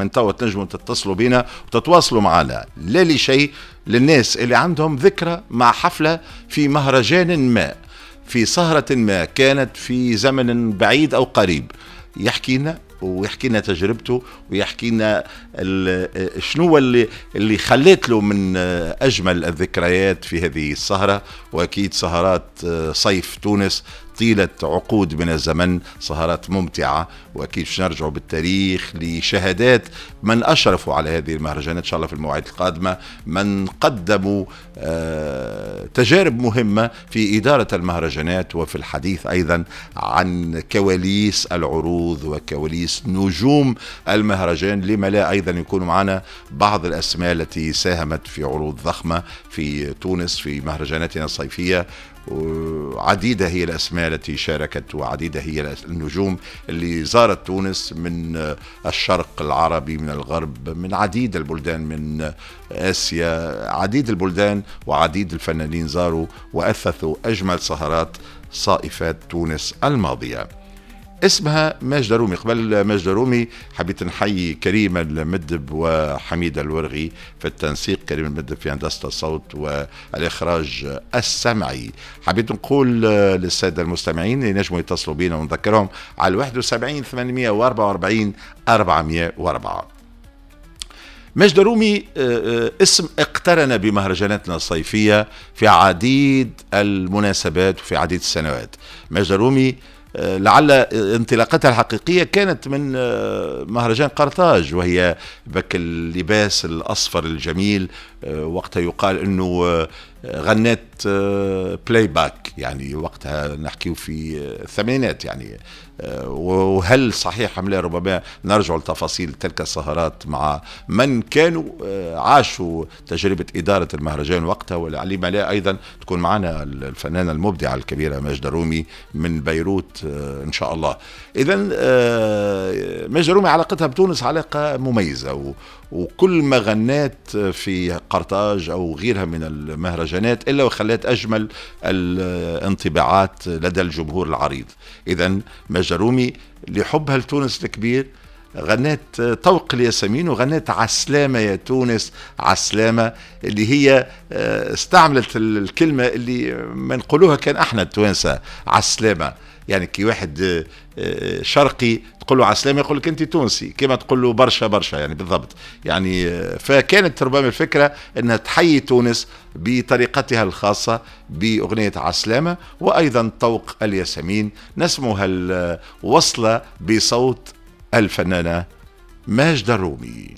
من توا تنجموا تتصلوا بينا وتتواصلوا معنا، لا لشيء، للناس اللي عندهم ذكرى مع حفلة في مهرجان ما، في سهرة ما كانت في زمن بعيد أو قريب، يحكي لنا ويحكي لنا تجربته ويحكي لنا شنو اللي خلت له من أجمل الذكريات في هذه السهرة. وأكيد سهرات صيف تونس طيلة عقود من الزمن سهرات ممتعة، وأكيد باش نرجعوا بالتاريخ لشهادات من أشرفوا على هذه المهرجانات إن شاء الله في المواعيد القادمة، من قدموا تجارب مهمة في إدارة المهرجانات وفي الحديث أيضا عن كواليس العروض وكواليس نجوم المهرجان. لما لا أيضا يكون معنا بعض الأسماء التي ساهمت في عروض ضخمة في تونس في مهرجاناتنا الصيفية، وعديدة هي الأسماء التي شاركت وعديدة هي النجوم اللي زارت تونس من الشرق العربي، من الغرب، من عديد البلدان، من آسيا، عديد البلدان وعديد الفنانين زاروا وأثثوا أجمل سهرات صائفات تونس الماضية. اسمها ماجدة رومي. قبل ماجدة رومي حبيت نحيي كريم المدب وحميد الورغي في التنسيق، كريم المدب في هندسة الصوت والإخراج السمعي. حبيت نقول للسادة المستمعين ينجموا يتصلوا بينا ونذكرهم على 71 844 404. ماجدة رومي اسم اقترن بمهرجاناتنا الصيفية في عديد المناسبات وفي عديد السنوات. ماجدة رومي لعل انطلاقتها الحقيقية كانت من مهرجان قرطاج، وهي بك اللباس الأصفر الجميل. وقتها يقال أنه غنت بلاي باك، يعني وقتها نحكيه في الثمانينات يعني. وهل صحيح أم لا؟ ربما نرجع لتفاصيل تلك السهرات مع من كانوا عاشوا تجربة إدارة المهرجان وقتها، ولعلم لا أيضا تكون معنا الفنانة المبدعة الكبيرة ماجدة رومي من بيروت إن شاء الله. إذن ماجدة رومي علاقتها بتونس علاقة مميزة، وكل ما غنات في قرطاج أو غيرها من المهرجانات إلا وخلت أجمل الانطباعات لدى الجمهور العريض. إذن ماجدة رومي لحبها لتونس الكبير غنت طوق الياسمين وغنت عسلامة يا تونس عسلامة، اللي هي استعملت الكلمة اللي ما نقولوها كان احنا التوانسة عسلامة. يعني كي واحد شرقي تقول له عسلامة يقول لك انت تونسي، كما تقول له برشا برشا يعني بالضبط. يعني فكانت ربما الفكرة انها تحيي تونس بطريقتها الخاصة بأغنية عسلامة، وأيضا طوق الياسمين نسموها الوصلة بصوت الفنانة ماجدة رومي.